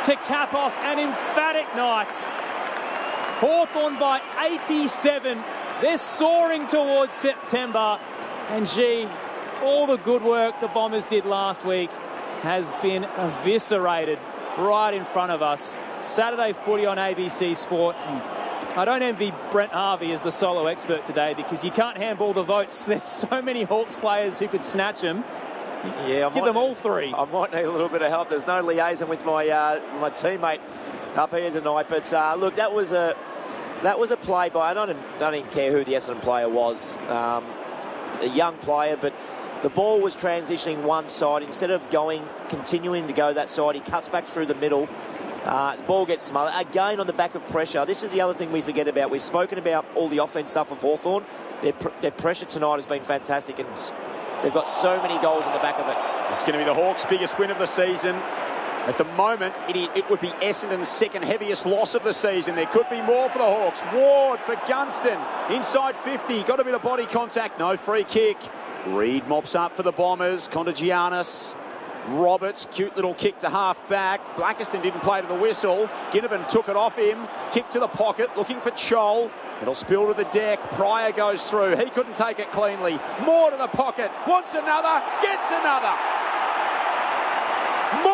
to cap off an emphatic night. Hawthorn by 87. They're soaring towards September. And gee, all the good work the Bombers did last week has been eviscerated right in front of us. Saturday footy on ABC Sport. I don't envy Brent Harvey as the solo expert today because you can't handball the votes. There's so many Hawks players who could snatch them. Yeah, give them all three. I might need a little bit of help. There's no liaison with my my teammate up here tonight. But look, that was a play by, I don't even care who the Essendon player was, a young player, but the ball was transitioning one side. Instead of continuing to go that side, he cuts back through the middle. The ball gets smothered. Again, on the back of pressure. This is the other thing we forget about. We've spoken about all the offense stuff of Hawthorn. Their pressure tonight has been fantastic, and they've got so many goals on the back of it. It's going to be the Hawks' biggest win of the season. At the moment, it would be Essendon's second heaviest loss of the season. There could be more for the Hawks. Ward for Gunston. Inside 50. Got a bit of body contact. No free kick. Reid mops up for the Bombers. Contagianis. Roberts, cute little kick to half back. Blackiston didn't play to the whistle. Ginnivan took it off him. Kick to the pocket, looking for Chol. It'll spill to the deck. Pryor goes through. He couldn't take it cleanly. More to the pocket. Wants another. Gets another. More.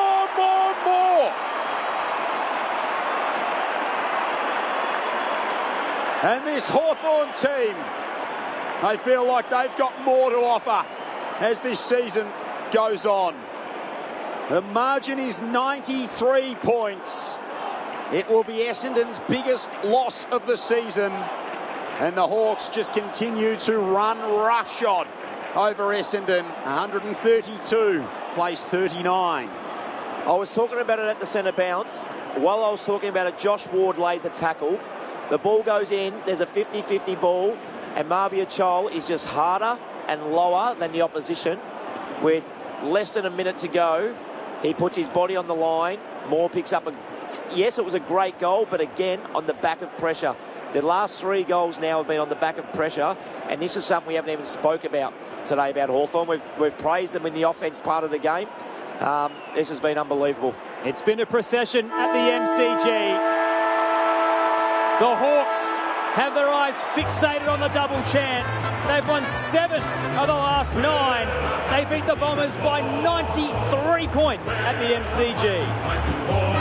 And this Hawthorn team, they feel like they've got more to offer as this season goes on. The margin is 93 points. It will be Essendon's biggest loss of the season. And the Hawks just continue to run roughshod over Essendon. 132, place 39. I was talking about it at the centre bounce. While I was talking about it, Josh Ward lays a tackle. The ball goes in. There's a 50-50 ball. And Marbia Chol is just harder and lower than the opposition. With less than a minute to go, he puts his body on the line. Moore picks up yes, it was a great goal, but again, on the back of pressure. The last three goals now have been on the back of pressure, and this is something we haven't even spoke about today about Hawthorn. We've praised them in the offence part of the game. This has been unbelievable. It's been a procession at the MCG. The Hawks have their eyes fixated on the double chance. They've won 7 of the last 9. They beat the Bombers by 93 points at the MCG.